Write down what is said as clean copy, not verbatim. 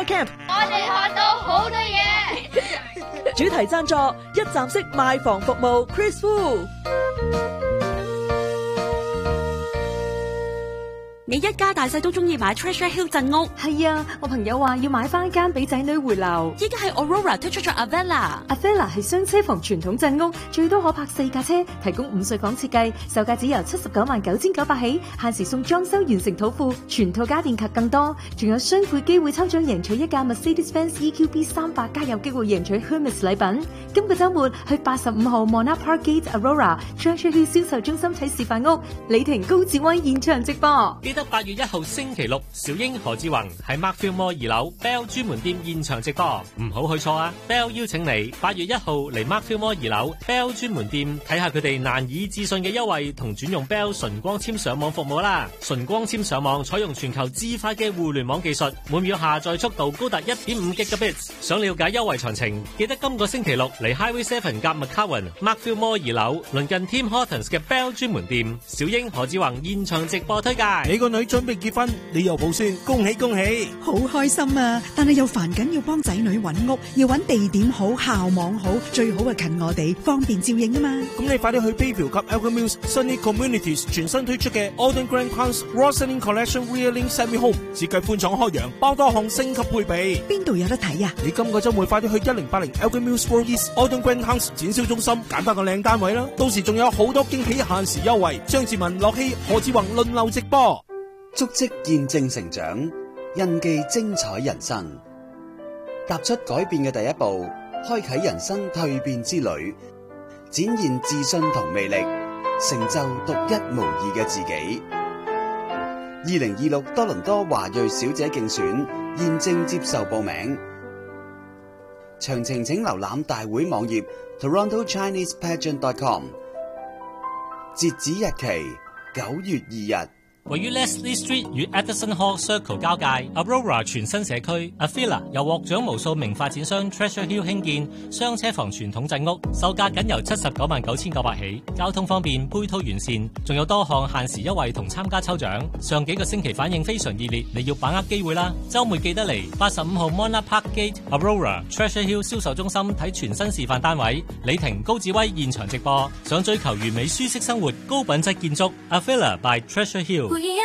Summer Camp， 我哋學到好多嘢。 主題贊助一站式賣房服務 Chris Wu。 你一家大細都中意買 Treasure Hill 鎮屋。 係啊，我朋友話要買翻間俾仔女回流。 依家係 Aurora 推出咗 Avella。Avella 係雙車房傳統鎮屋，最多可泊4架車，提供5歲房設計，售價只由799900起，限時送裝修完成土庫，全套家電及更多，仲有雙倍機會抽獎贏取一架 Mercedes-Benz EQB 300，加有機會贏取 Hermes 禮品。今個週末去85號 Monarch Park Gate Aurora Treasure Hill 銷售中心睇示範屋，李婷高志威現場直播。 記得8月1號星期六，小英何志宏喺 Markfield Mall 2樓 Bell 專門店現場直播，唔好去錯啊 ！Bell 邀請你8月1號嚟 Markfield Mall 2樓 Bell 專門店睇下佢哋難以置信嘅優惠同轉用 Bell 純光纖上網服務啦！純光纖上網採用全球至快嘅互聯網技術，每秒下載速度高達1.5 Gigabits。想了解優惠詳情，記得今個星期六嚟 Highway 7夾 McCowan Markfield Mall 2樓鄰近 Tim Hortons 嘅 Bell 專門店，小英何志宏現場直播推介。 你個女準備結婚，你又抱孫，恭喜恭喜！ 好開心啊！但係又煩緊要幫仔女揾屋，要揾地點好、校網好，最好近我哋，方便照應啊嘛。 咁你快啲去 Bayview 及 Elgin Mills Sunny Communities 全新推出嘅 Alden Grand House Raw Selling Collection Rear Link Semi Home， 設計寬敞開揚，包多項升級配備。 邊度有得睇啊？ 你今個週末快啲去1080 Elgin Mills Road East Alden Grand House 展銷中心揀翻個靚單位啦！到時仲有好多驚喜限時優惠。張志文、樂希、何志宏輪流直播。 足跡見證成長，印記精彩人生。踏出改變嘅第一步，開啟人生蛻變之旅，展現自信同魅力，成就獨一無二嘅自己。2026多倫多華裔小姐競選現正接受報名，詳情請瀏覽大會網頁 TorontoChinesePageant.com。截止日期9月2日。 位於 Leslie Street 與 Edison Hall Circle 交界 Aurora 全新社區 Avella 由獲獎無數名發展商 Treasure Hill 興建雙車房傳統鎮屋，售價僅由799900起，交通方便，配套完善，仲有多項限時優惠同參加抽獎。上幾個星期反應非常熱烈，你要把握機會啦！週末記得嚟85號 Monarch Park Gate Aurora Treasure Hill 銷售中心睇全新示範單位，李婷、高志威現場直播。想追求完美舒適生活、高品質建築 Avella by Treasure Hill。